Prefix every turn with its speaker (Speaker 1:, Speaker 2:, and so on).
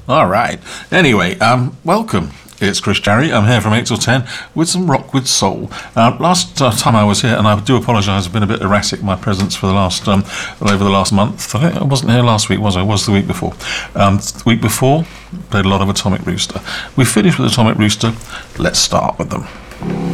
Speaker 1: All right. Anyway, welcome. It's Chris Jarry. I'm here from 8 till 10 with some rock with soul. Last time I was here, and I do apologise, I've been a bit erratic, my presence for the last, over the last month. I think I wasn't here last week, was I? I was the week before. The week before, played a lot of Atomic Rooster. We finished with Atomic Rooster. Let's start with them.